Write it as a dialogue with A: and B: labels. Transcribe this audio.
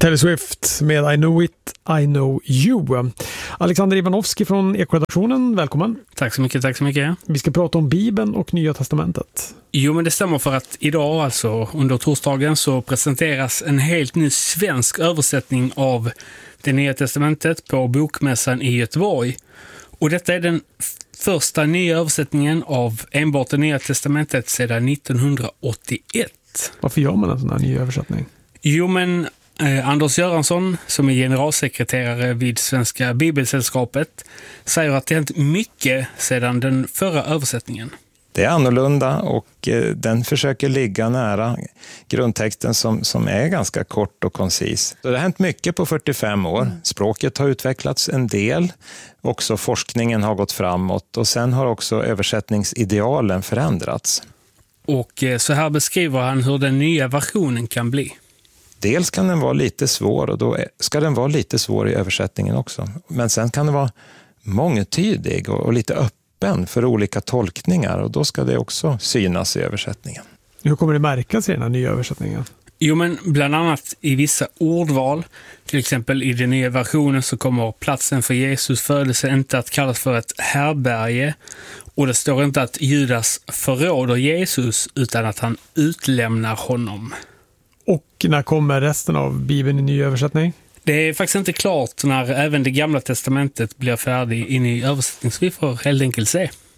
A: Taylor Swift med I Know It, I Know You. Alexander Ivanovski från Ekoredaktionen, välkommen.
B: Tack så mycket.
A: Vi ska prata om Bibeln och Nya Testamentet.
B: Jo, men det stämmer, för att idag, alltså under torsdagen, så presenteras en helt ny svensk översättning av det Nya Testamentet på Bokmässan i Göteborg. Och detta är den första nya översättningen av enbart det Nya Testamentet sedan 1981.
A: Varför gör man en sån här ny översättning?
B: Jo, men Anders Göransson, som är generalsekreterare vid Svenska Bibelsällskapet, säger att det har hänt mycket sedan den förra översättningen.
C: Det är annorlunda och den försöker ligga nära grundtexten som är ganska kort och koncis. Så det har hänt mycket på 45 år. Språket har utvecklats en del. Också forskningen har gått framåt och sen har också översättningsidealen förändrats.
B: Och så här beskriver han hur den nya versionen kan bli.
C: Dels kan den vara lite svår och då ska den vara lite svår i översättningen också. Men sen kan den vara mångtydig och lite öppen för olika tolkningar och då ska det också synas i översättningen.
A: Hur kommer det märkas i den här nya översättningen?
B: Jo, men bland annat i vissa ordval. Till exempel i den nya versionen så kommer platsen för Jesus födelse inte att kallas för ett härberge. Och det står inte att Judas förråder Jesus utan att han utlämnar honom.
A: Och när kommer resten av Bibeln i ny översättning?
B: Det är faktiskt inte klart när även det gamla testamentet blir färdigt in i översättning, så vi får helt enkelt se.